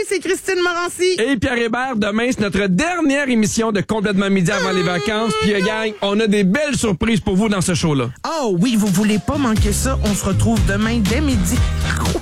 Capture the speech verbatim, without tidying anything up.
c'est Christine Morancy. Et Pierre Hébert, demain, c'est notre dernière émission de Complètement Midi avant les vacances. Puis, euh, gang, on a des belles surprises pour vous dans ce show-là. Oh oui, vous voulez pas manquer ça. On se retrouve demain dès midi.